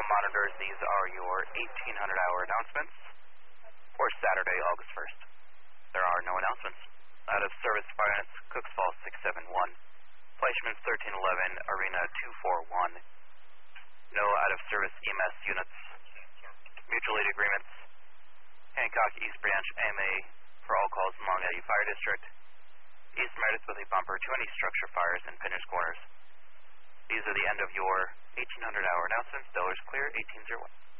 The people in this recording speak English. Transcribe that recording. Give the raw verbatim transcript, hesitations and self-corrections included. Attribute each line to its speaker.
Speaker 1: monitors, these are your eighteen hundred hour announcements for Saturday, August first. There are no announcements. Out of service, Finance, Cooks Falls six seven one. Fleischman's thirteen eleven, Arena two four one. No out of service E M S units. Mutual aid agreements. Hancock East Branch A M A for all calls in Long Eddy Fire District. East Meredith with a bumper to any structure fires in Pinner's Corners. These are the end of your eighteen hundred hour announcements. Dollars clear, eighteen oh one.